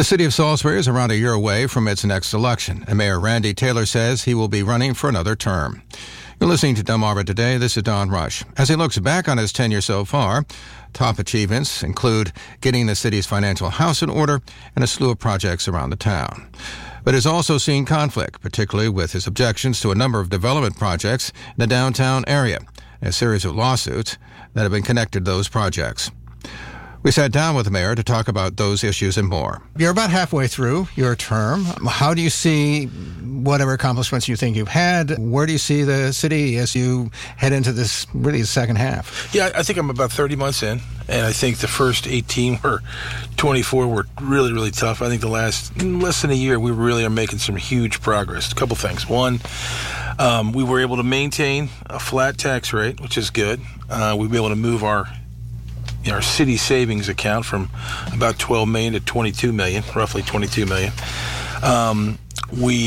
The city of Salisbury is around a year away from its next election, and Mayor Randy Taylor says he will be running for another term. You're listening to Delmarva Today. This is Don Rush. As he looks back on his tenure so far, top achievements include getting the city's financial house in order and a slew of projects around the town. But he's also seen conflict, particularly with his objections to a number of development projects in the downtown area, and a series of lawsuits that have been connected to those projects. We sat down with the mayor to talk about those issues and more. You're about halfway through your term. How do you see whatever accomplishments you think you've had? Where do you see the city as you head into this really second half? Yeah, I think I'm about 30 months in, and I think the first 18 or 24 were really, really tough. I think the last less than a year, we really are making some huge progress. A couple things. One, we were able to maintain a flat tax rate, which is good. We've been able to move our city savings account from about $12 million to $22 million, roughly $22 million. We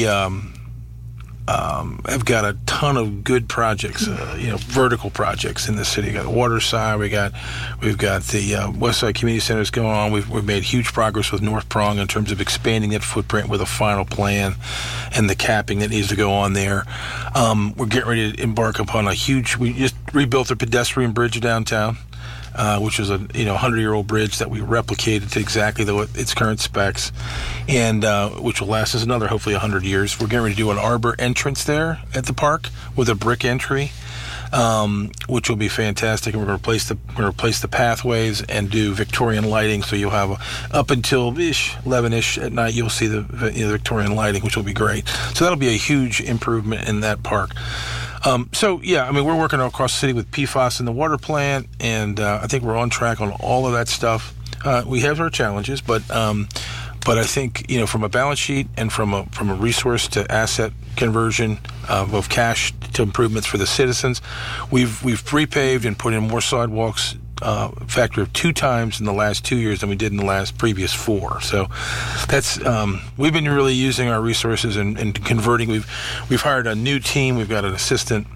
have got a ton of good projects, vertical projects in the city. We've got the water side. We've got the West Side Community Centers going on. We've made huge progress with North Prong in terms of expanding that footprint with a final plan and the capping that needs to go on there. We're getting ready to embark upon we just rebuilt a pedestrian bridge downtown. Which is a 100-year-old bridge that we replicated to exactly its current specs, and which will last us another hopefully 100 years. We're getting ready to do an arbor entrance there at the park with a brick entry, which will be fantastic. And we're going to replace the pathways and do Victorian lighting. So you'll have up until 11ish at night, you'll see the Victorian lighting, which will be great. So that'll be a huge improvement in that park. We're working across the city with PFAS in the water plant, and I think we're on track on all of that stuff. We have our challenges, but I think from a balance sheet and from a resource to asset conversion of cash to improvements for the citizens, we've repaved and put in more sidewalks. Factor of 2 times in the last 2 years than we did in the previous 4. So that's we've been really using our resources and converting. We've hired a new team. We've got an assistant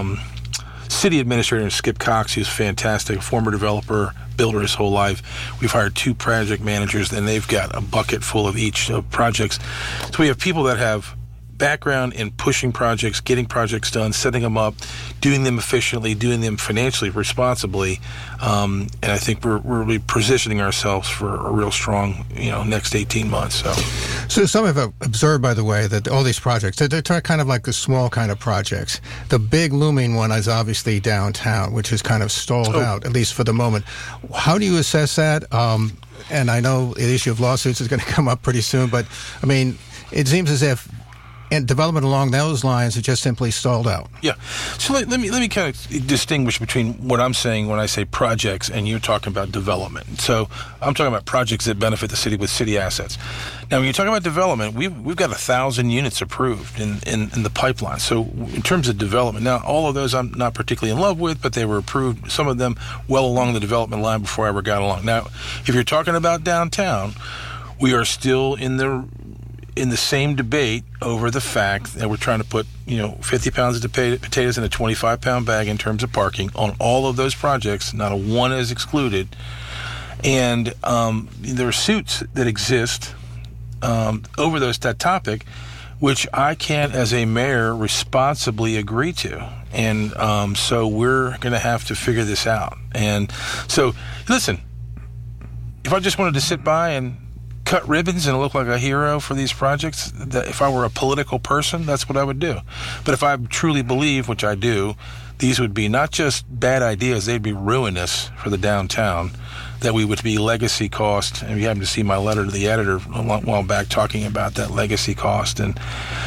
city administrator, Skip Cox, who's fantastic, a former developer, builder his whole life. We've hired 2 project managers, and they've got a bucket full of each of projects. So we have people that have background in pushing projects, getting projects done, setting them up, doing them efficiently, doing them financially responsibly, and I think we're really positioning ourselves for a real strong, next 18 months. So some have observed, by the way, that all these projects, they're kind of like the small kind of projects. The big looming one is obviously downtown, which is kind of stalled out, at least for the moment. How do you assess that? And I know the issue of lawsuits is going to come up pretty soon, but I mean, it seems as if and development along those lines are just simply stalled out. Yeah. So let me kind of distinguish between what I'm saying when I say projects and you're talking about development. So I'm talking about projects that benefit the city with city assets. Now, when you're talking about development, we've got 1,000 units approved in the pipeline. So in terms of development, now all of those I'm not particularly in love with, but they were approved, some of them well along the development line before I ever got along. Now, if you're talking about downtown, we are still in the same debate over the fact that we're trying to put 50 pounds of potatoes in a 25-pound bag in terms of parking on all of those projects. Not a one is excluded, and there are suits that exist over that topic, which I can't, as a mayor, responsibly agree to. And so we're going to have to figure this out. And so, listen, if I just wanted to sit by and cut ribbons and look like a hero for these projects, that if I were a political person, that's what I would do. But if I truly believe, which I do, these would be not just bad ideas, they'd be ruinous for the downtown, that we would be legacy cost. And you happen to see my letter to the editor a while back talking about that legacy cost. And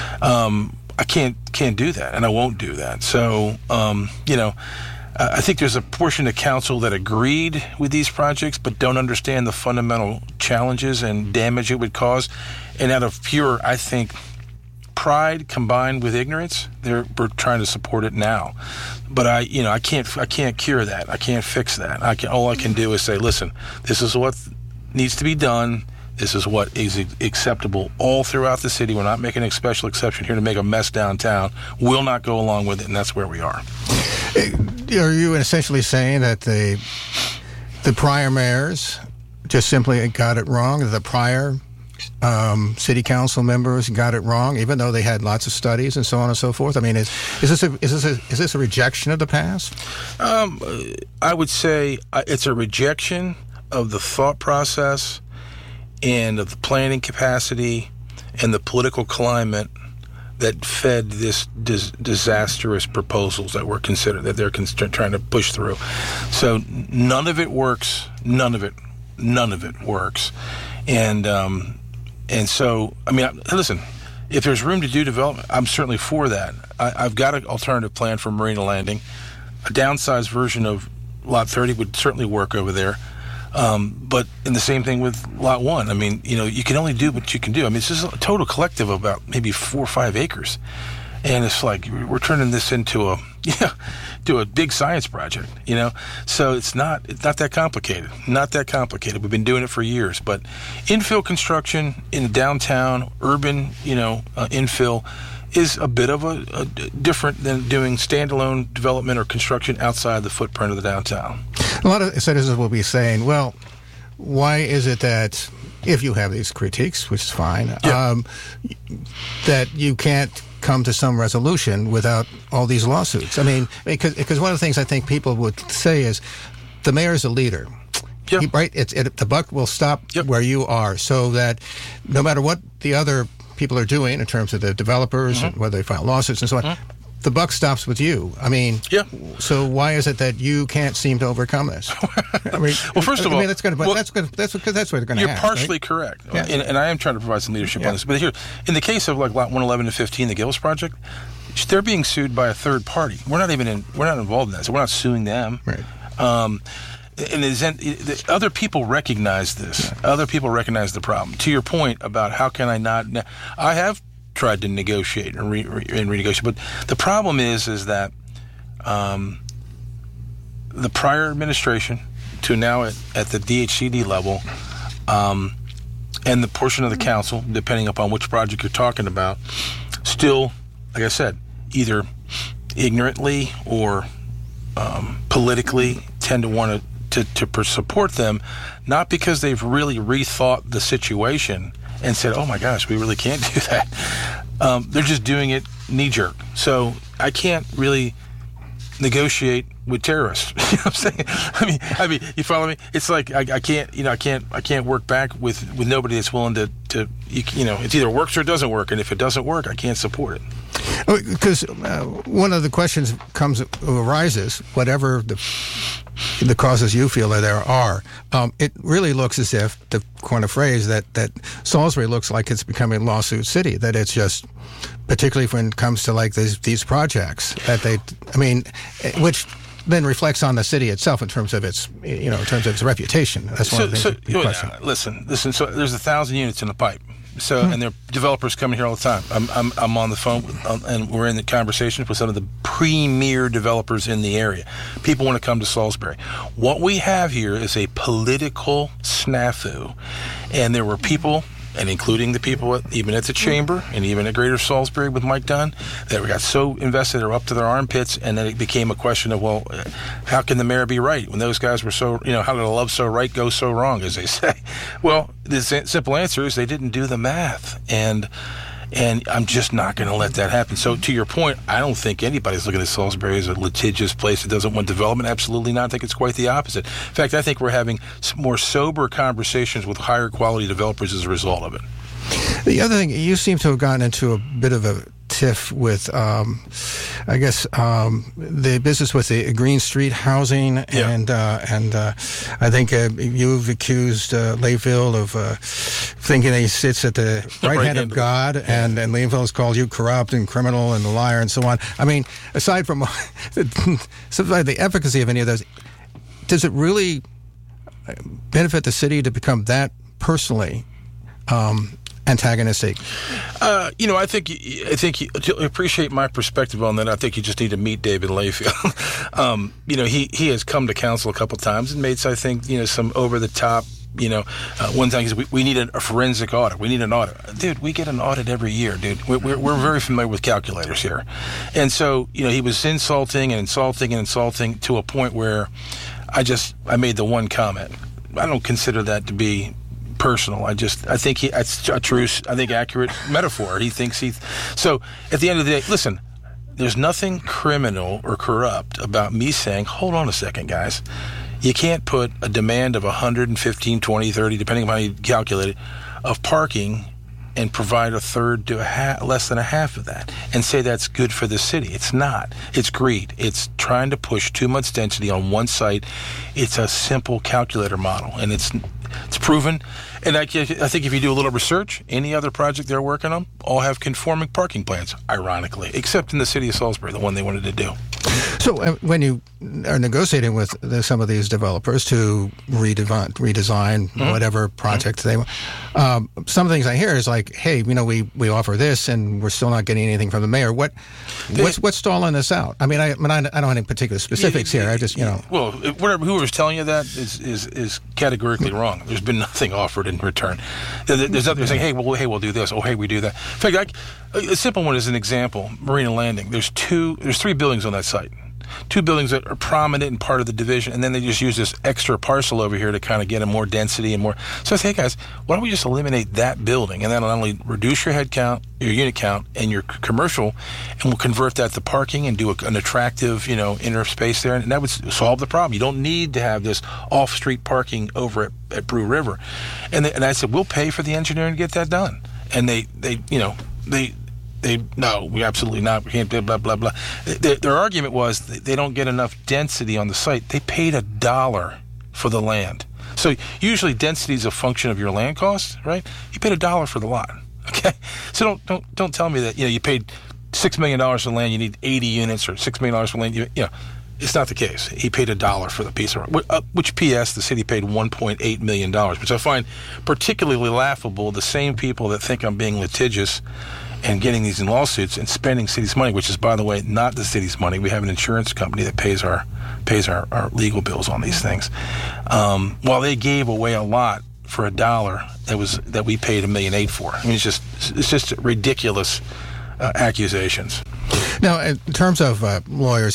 I can't do that, and I won't do that. So, I think there's a portion of council that agreed with these projects but don't understand the fundamental challenges and damage it would cause. And out of pure, I think, pride combined with ignorance, we're trying to support it now. But I can't cure that. I can't fix that. All I can do is say, listen, this is what needs to be done. This is what is acceptable all throughout the city. We're not making a special exception here to make a mess downtown. We'll not go along with it, and that's where we are. Are you essentially saying that the prior mayors just simply got it wrong? The prior city council members got it wrong, even though they had lots of studies and so on and so forth? I mean, is this a rejection of the past? I would say it's a rejection of the thought process and of the planning capacity and the political climate that fed this disastrous proposals that were considered, that they're trying to push through. So none of it works. None of it works. And so, I mean, listen, if there's room to do development, I'm certainly for that. I've got an alternative plan for Marina Landing. A downsized version of Lot 30 would certainly work over there. But in the same thing with Lot 1, I mean, you can only do what you can do. I mean, it's just a total collective of about maybe 4 or 5 acres. And it's like we're turning this into a big science project, So it's not that complicated. Not that complicated. We've been doing it for years. But infill construction in downtown, urban, infill is a bit of a different than doing standalone development or construction outside the footprint of the downtown. A lot of citizens will be saying, well, why is it that if you have these critiques, which is fine, that you can't come to some resolution without all these lawsuits? I mean, because one of the things I think people would say is the mayor's a leader. Yep. Right? The buck will stop where you are, so that no matter what the other people are doing in terms of the developers, and whether they file lawsuits and so on, the buck stops with you. I mean, so why is it that you can't seem to overcome this? I mean, well, first of all, that's what they're going to You're have. partially right? correct, Yeah. and I am trying to provide some leadership on this. But here, in the case of like Lot 111 to 15, the Gillis project, they're being sued by a third party. We're not involved in that, so we're not suing them. Right. And other people recognize this. Yeah. Other people recognize the problem. To your point about how can I not? I have tried to negotiate and renegotiate, but the problem is that the prior administration to now at the DHCD level, and the portion of the council, depending upon which project you're talking about, still, like I said, either ignorantly or politically tend to want to support them, not because they've really rethought the situation and said, oh my gosh, we really can't do that. They're just doing it knee-jerk. So I can't really negotiate with terrorists. You know what I'm saying? I mean, you follow me? It's like I can't work back with nobody that's willing to it either works or it doesn't work, and if it doesn't work, I can't support it. Because one of the questions arises, whatever the causes you feel that there are, it really looks as if, to coin a phrase, that Salisbury looks like it's becoming a lawsuit city, that it's just, particularly when it comes to like these projects, which then reflects on the city itself in terms of its reputation. That's one of the things. Listen. So there's 1,000 units in the pipe. So, and there are developers coming here all the time. I'm on the phone, and we're in the conversations with some of the premier developers in the area. People want to come to Salisbury. What we have here is a political snafu, and there were people, and including the people even at the Chamber and even at Greater Salisbury with Mike Dunn, that got so invested they were up to their armpits, and then it became a question of, well, how can the mayor be right when those guys were so, how did a love so right go so wrong, as they say? Well, the simple answer is they didn't do the math, and I'm just not going to let that happen. So to your point, I don't think anybody's looking at Salisbury as a litigious place that doesn't want development. Absolutely not. I think it's quite the opposite. In fact, I think we're having more sober conversations with higher quality developers as a result of it. The other thing, you seem to have gotten into a bit of a tiff with, the business with the Green Street housing, and I think you've accused Layville of thinking that he sits at the right hand of God, and Layville has called you corrupt and criminal and a liar and so on. I mean, aside from the efficacy of any of those, does it really benefit the city to become that personally antagonistic? I think to appreciate my perspective on that, I think you just need to meet David Layfield. He has come to council a couple times and made, I think, some over the top. One thing is we need a forensic audit. We need an audit, dude. We get an audit every year, dude. We're very familiar with calculators here, and so he was insulting to a point where I made the one comment. I don't consider that to be personal. I think it's a true, accurate metaphor. He thinks so at the end of the day, listen, there's nothing criminal or corrupt about me saying, hold on a second, guys. You can't put a demand of 115, 20, 30, depending on how you calculate it, of parking and provide a third to less than a half of that and say that's good for the city. It's not. It's greed. It's trying to push too much density on one site. It's a simple calculator model, and it's proven. And I think if you do a little research, any other project they're working on all have conforming parking plans, ironically, except in the city of Salisbury, the one they wanted to do. So when you are negotiating with some of these developers to redesign whatever project they want, some of the things I hear is like, hey, we offer this and we're still not getting anything from the mayor. What's stalling this out? I mean, I don't have any particular specifics here. I just, Well, whoever's telling you that is categorically wrong. There's been nothing offered in return. There's nothing saying, hey, we'll do this. Oh, hey, we do that. In fact, a simple one is an example. Marina Landing. There's 3 buildings on that site. 2 buildings that are prominent and part of the division, and then they just use this extra parcel over here to kind of get a more density and more. So I say, hey guys, why don't we just eliminate that building, and that'll not only reduce your head count, your unit count, and your commercial, and we'll convert that to parking and do an attractive, inner space there, and that would solve the problem. You don't need to have this off-street parking over at Brew River. And I said, we'll pay for the engineering to get that done. And no, we absolutely not. We can't do blah, blah, blah. Their argument was they don't get enough density on the site. They paid $1 for the land. So usually density is a function of your land cost, right? You paid $1 for the lot, okay? So don't tell me that, you paid $6 million for land, you need 80 units, or $6 million for land, it's not the case. He paid $1 for the piece of which P.S. the city paid $1.8 million, which I find particularly laughable. The same people that think I'm being litigious and getting these in lawsuits and spending city's money, which is, by the way, not the city's money. We have an insurance company that pays our legal bills on these things. While they gave away a lot for $1 that we paid $1.8 million for. I mean, it's just ridiculous accusations. Now, in terms of lawyers,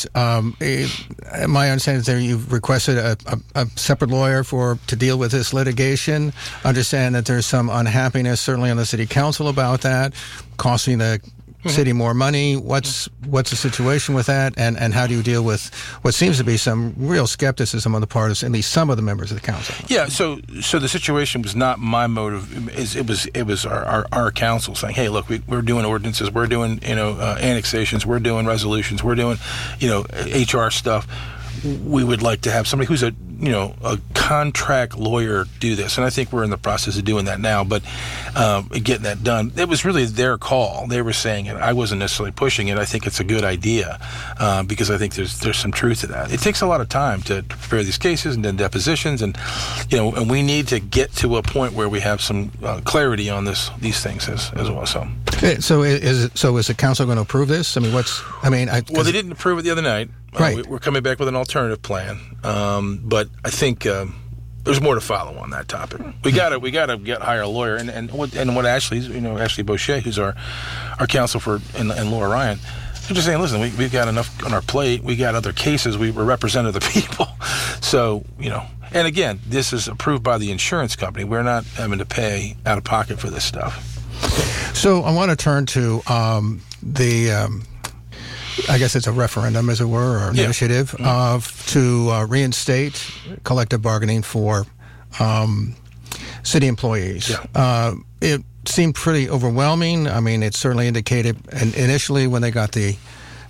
my understanding is that you've requested a separate lawyer to deal with this litigation. Understand that there's some unhappiness, certainly on the city council, about that, costing the city more money. What's the situation with that, and how do you deal with what seems to be some real skepticism on the part of at least some of the members of the council? Yeah, so the situation was not my motive. It was our council saying, hey, look, we're doing ordinances, we're doing annexations, we're doing resolutions, we're doing HR stuff. We would like to have somebody who's a contract lawyer do this, and I think we're in the process of doing that now, but getting that done. It was really their call. They were saying it. I wasn't necessarily pushing it. I think it's a good idea because I think there's some truth to that. It takes a lot of time to prepare these cases and then depositions, and and we need to get to a point where we have some clarity on these things as well. So is the council going to approve this? I mean, well, they didn't approve it the other night. Right. We're coming back with an alternative plan, but I think there's more to follow on that topic. We got to hire a lawyer, and what Ashley Boucher, who's our counsel and Laura Ryan, they're just saying, listen, we've got enough on our plate. We got other cases. We're representing the people, so And again, this is approved by the insurance company. We're not having to pay out of pocket for this stuff. So I want to turn to I guess it's a referendum, as it were, or initiative to reinstate collective bargaining for city employees. Yeah. It seemed pretty overwhelming. I mean, it certainly indicated initially when they got the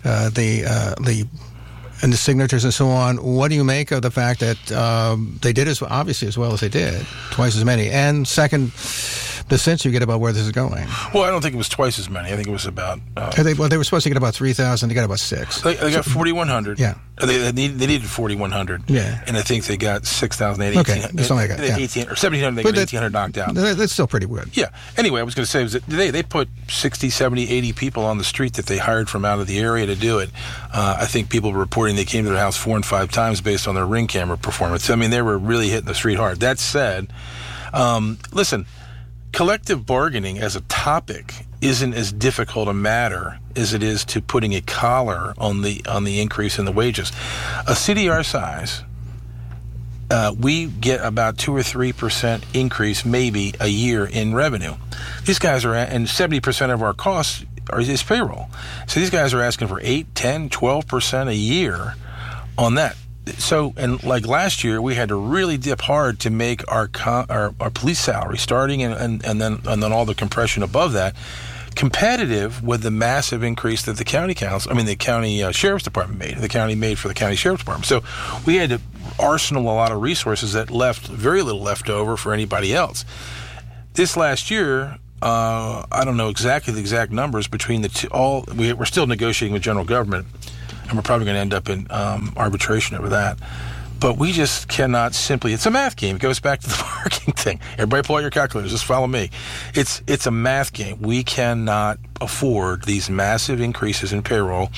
signatures and so on. What do you make of the fact that they did obviously as well as they did, twice as many? And second, the sense you get about where this is going. Well, I don't think it was twice as many. I think it was about... they were supposed to get about 3,000. They got about 6. They got 4,100. Yeah. They needed 4,100. Yeah. And I think they got 6,000. They had 1,800. Okay, something like that. 1,800 or 1,700. They got 1,800 knocked out. That's still pretty good. Yeah. Anyway, I was going to say was that they put 60, 70, 80 people on the street that they hired from out of the area to do it. I think people were reporting they came to their house 4 and 5 times based on their Ring camera performance. I mean, they were really hitting the street hard. That said, listen, collective bargaining as a topic isn't as difficult a matter as it is to putting a collar on the increase in the wages. A city our size we get about 2 or 3% increase maybe a year in revenue. These guys are and 70% of our costs is payroll. So these guys are asking for 8, 10, 12% a year on that. So, and like last year, we had to really dip hard to make our police salary, starting and then all the compression above that, competitive with the massive increase that the county sheriff's department made. The county made for the county sheriff's department. So we had to arsenal a lot of resources that left very little left over for anybody else. This last year, I don't know exactly the exact numbers between the two. We're still negotiating with general government, and we're probably going to end up in arbitration over that. But we just cannot simply. It's a math game. It goes back to the parking thing. Everybody pull out your calculators. Just follow me. It's a math game. We cannot afford these massive increases in payroll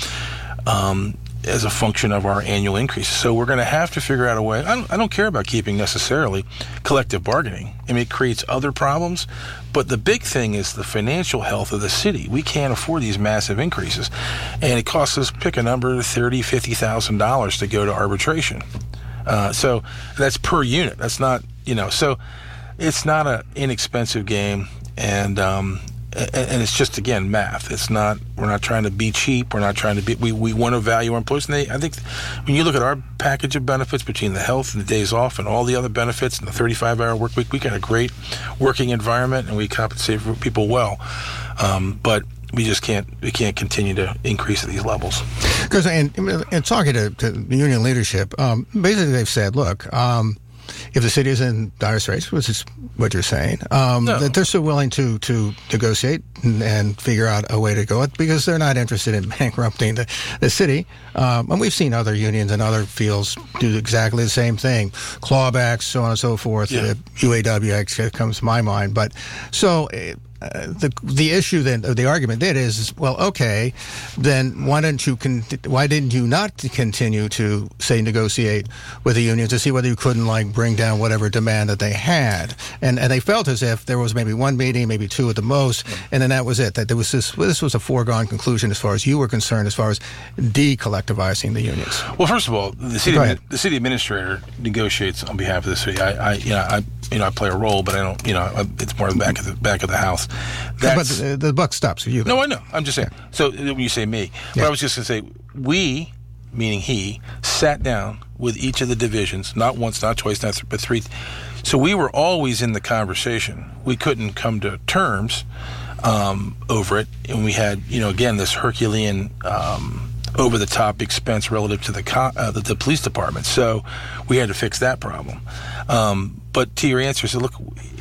as a function of our annual increases. So we're going to have to figure out a way. I don't care about keeping necessarily collective bargaining. I mean, it creates other problems. But the big thing is the financial health of the city. We can't afford these massive increases. And it costs us, pick a number, $30,000, $50,000 to go to arbitration. So that's per unit. That's not, so it's not an inexpensive game. And it's just, again, math. We're not trying to be cheap. We're not trying to be, we want to value our employees. And I think when you look at our package of benefits between the health and the days off and all the other benefits and the 35-hour work week, we got a great working environment and we compensate for people well. But we just can't continue to increase at these levels. Because in talking to the union leadership, basically they've said, look, if the city is in dire straits, which is what you're saying, that they're still willing to negotiate and figure out a way to go it because they're not interested in bankrupting the city. And we've seen other unions and other fields do exactly the same thing, clawbacks, so on and so forth. Yeah. UAW comes to my mind, but so. The issue then, the argument then is, well, okay, then why didn't you not continue to say negotiate with the unions to see whether you couldn't bring down whatever demand that they had, and they felt as if there was maybe one meeting, maybe two at the most, and then that was it. That there was this was a foregone conclusion as far as you were concerned, as far as de-collectivizing the unions. Well, first of all, the city administrator negotiates on behalf of the city. I play a role, but I don't. It's more the back of the house. But the buck stops with you. No, I know. I'm just saying. So when you say me, but I was just going to say we, meaning he, sat down with each of the divisions, not once, not twice, but three. So we were always in the conversation. We couldn't come to terms over it, and we had, again, this Herculean over-the-top expense relative to the police department. So we had to fix that problem. But to your answer, so look.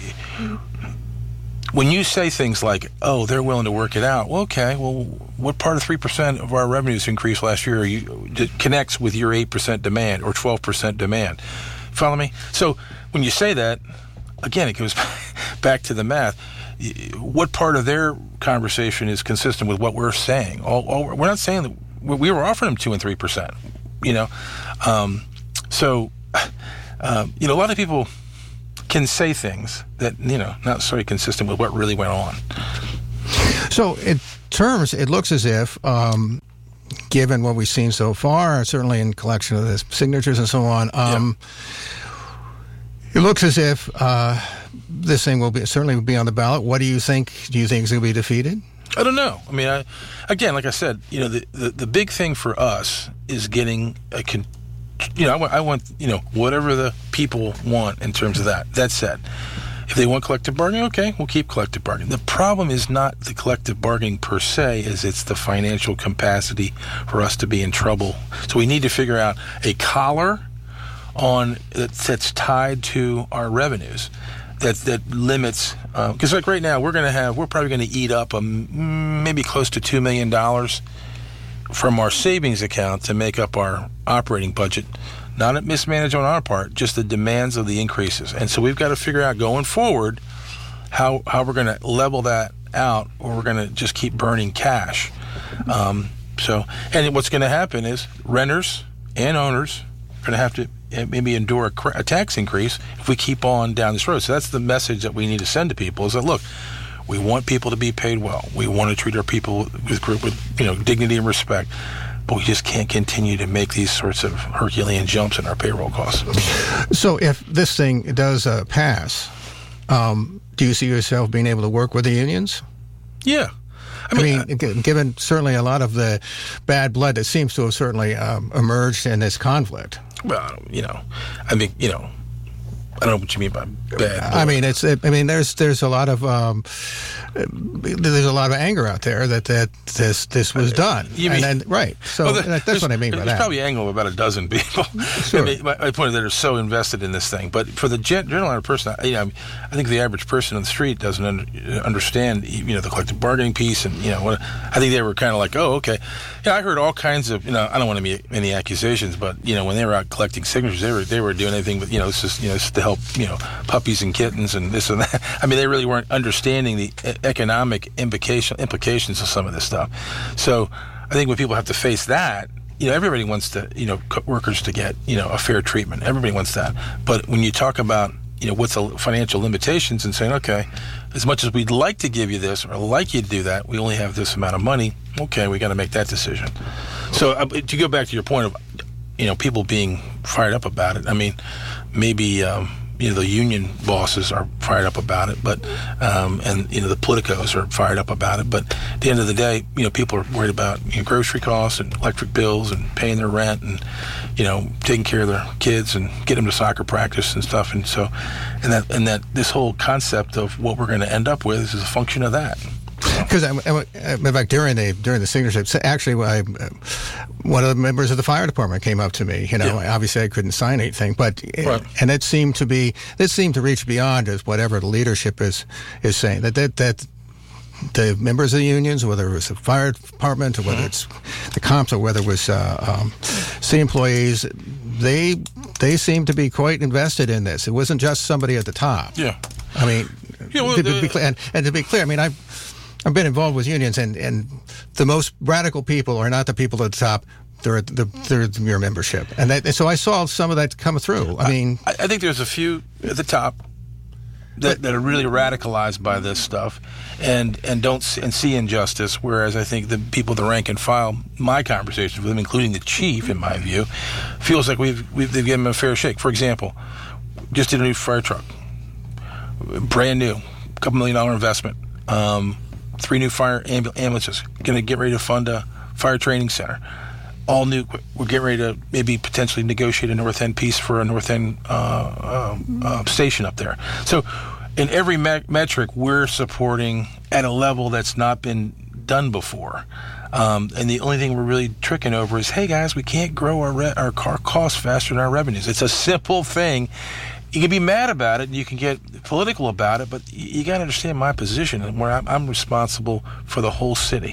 When you say things like, oh, they're willing to work it out, well, okay, well, what part of 3% of our revenues increase last year connects with your 8% demand or 12% demand? Follow me? So when you say that, again, it goes back to the math. What part of their conversation is consistent with what we're saying? We're not saying that we were offering them 2 and 3%, So, a lot of people can say things that, not necessarily consistent with what really went on. So in terms, it looks as if, given what we've seen so far, certainly in collection of the signatures and so on, it looks as if this thing will certainly be on the ballot. What do you think? Do you think it's going to be defeated? I don't know. I mean, again, like I said, the big thing for us is getting I want, whatever the people want in terms of that. That said, if they want collective bargaining, okay, we'll keep collective bargaining. The problem is not the collective bargaining per se, it's the financial capacity for us to be in trouble. So we need to figure out a collar that's tied to our revenues that limits, because right now we're probably going to eat up maybe close to $2 million from our savings account to make up our operating budget. Not a mismanagement on our part, just the demands of the increases. And so we've got to figure out going forward how we're going to level that out, or we're going to just keep burning cash. And what's going to happen is renters and owners are going to have to maybe endure a tax increase if we keep on down this road. So that's the message that we need to send to people, is that, look, we want people to be paid well. We want to treat our people with dignity and respect. but we just can't continue to make these sorts of Herculean jumps in our payroll costs. So if this thing does pass, do you see yourself being able to work with the unions? Yeah. I mean, given certainly a lot of the bad blood that seems to have certainly emerged in this conflict. Well, I don't know what you mean by bad. I mean, there's a lot of anger out there that this was done. Right. So that's what I mean by that. There's probably anger of about a dozen people. Sure. I mean, my point is that are so invested in this thing. But for the general person, I think the average person on the street doesn't understand, the collective bargaining piece, and I think they were kind of like, oh, okay. I heard all kinds of, I don't want to make any accusations, but when they were out collecting signatures, they were doing anything but it's just to help puppies and kittens and this and that. I mean, they really weren't understanding the economic implications of some of this stuff. So I think when people have to face that, everybody wants to, workers to get, a fair treatment. Everybody wants that. But when you talk about, what's the financial limitations and saying, okay, as much as we'd like to give you this or like you to do that, we only have this amount of money. Okay, we got to make that decision. So to go back to your point of, people being fired up about it, I mean, maybe the union bosses are fired up about it, but and the politicos are fired up about it. But at the end of the day, people are worried about grocery costs and electric bills and paying their rent and taking care of their kids and getting them to soccer practice and stuff. And so, and that this whole concept of what we're going to end up with is a function of that. Because in fact, during the signature, actually, one of the members of the fire department came up to me. Obviously I couldn't sign anything, but right. And it seemed to reach beyond as whatever the leadership is saying that the members of the unions, whether it was the fire department or whether it's the comps or whether it was city employees, they seem to be quite invested in this. It wasn't just somebody at the top. Yeah. I mean, to be clear, and to be clear, I mean, I've been involved with unions, and the most radical people are not the people at the top. They're your membership, and so I saw some of that come through. I mean, I think there's a few at the top that are really radicalized by this stuff, and see injustice. Whereas I think the people, the rank and file, my conversations with them, including the chief, in my view, feels like they've given them a fair shake. For example, just did a new fire truck, brand new, $2 million investment. 3 new fire ambulances. Going to get ready to fund a fire training center. All new. We're getting ready to maybe potentially negotiate a North End piece for a North End station up there. So in every metric, we're supporting at a level that's not been done before. And the only thing we're really tricking over is, hey guys, we can't grow our car costs faster than our revenues. It's a simple thing. You can be mad about it, and you can get political about it, but you got to understand my position, and where I'm responsible for the whole city.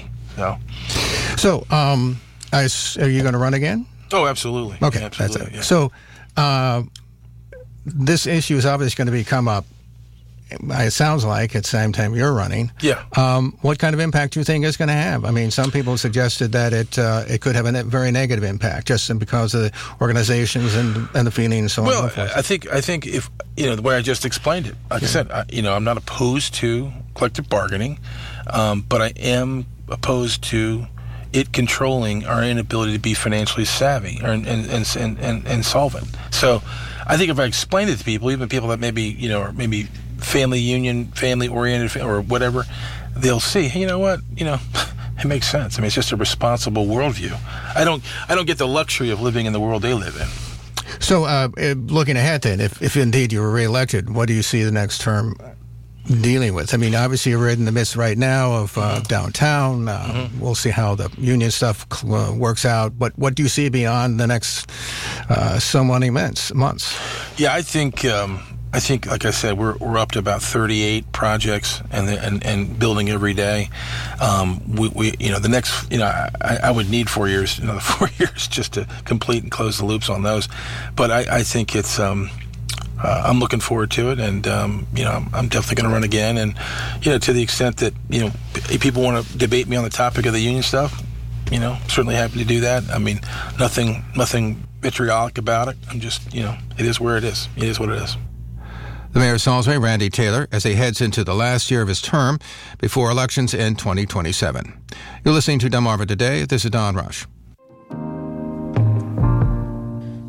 So, are you going to run again? Oh, absolutely. Okay, absolutely. That's it. Yeah. So, this issue is obviously going to come up. It sounds like at the same time you're running. Yeah. What kind of impact do you think it's going to have? I mean, some people suggested that it could have a very negative impact just because of the organizations and the feeling and so on. Well, and so forth. I think if the way I just explained it, like I said, I'm not opposed to collective bargaining, but I am opposed to it controlling our inability to be financially savvy and solvent. So, I think if I explain it to people, even people that maybe or maybe family union, family oriented, or whatever, they'll see, hey, you know what, it makes sense. I mean, it's just a responsible worldview. I don't get the luxury of living in the world they live in. So, looking ahead then, if indeed you were reelected, what do you see the next term dealing with? I mean, obviously you're in the midst right now of downtown. We'll see how the union stuff works out. But what do you see beyond the next somewhat immense months? Yeah, I think, like I said, we're up to about 38 projects and building every day. We the next, I would need 4 years, another 4 years just to complete and close the loops on those. But I think it's, I'm looking forward to it, and I'm definitely going to run again. And to the extent that if people want to debate me on the topic of the union stuff, certainly happy to do that. I mean, nothing vitriolic about it. I'm just it is where it is. It is what it is. The Mayor of Salisbury, Randy Taylor, as he heads into the last year of his term before elections in 2027. You're listening to Delmarva Today. This is Don Rush.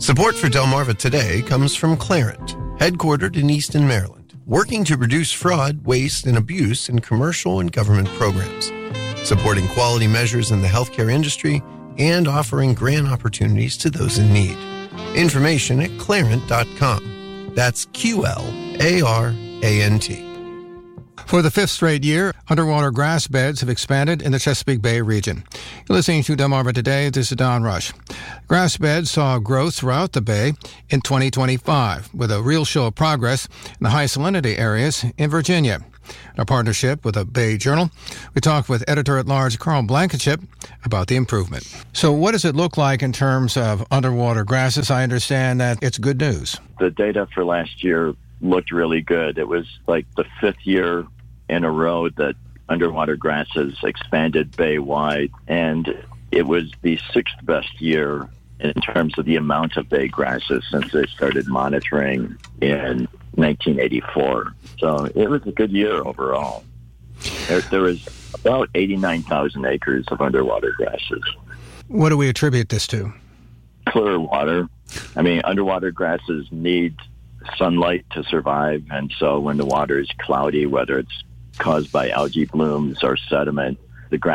Support for Delmarva Today comes from Clarent, headquartered in Easton, Maryland, working to reduce fraud, waste, and abuse in commercial and government programs, supporting quality measures in the healthcare industry, and offering grant opportunities to those in need. Information at clarent.com. That's QLARANT. For the fifth straight year, underwater grass beds have expanded in the Chesapeake Bay region. You're listening to Delmarva Today. This is Don Rush. Grass beds saw growth throughout the Bay in 2025, with a real show of progress in the high salinity areas in Virginia. In our partnership with the Bay Journal, we talked with editor-at-large Carl Blankenship about the improvement. So what does it look like in terms of underwater grasses? I understand that it's good news. The data for last year looked really good. It was like the fifth year in a row that underwater grasses expanded bay-wide, and it was the sixth best year in terms of the amount of bay grasses since they started monitoring in 1984. So it was a good year overall. There was about 89,000 acres of underwater grasses. What do we attribute this to? Clear water. I mean, underwater grasses need sunlight to survive, and so when the water is cloudy, whether it's caused by algae blooms or sediment,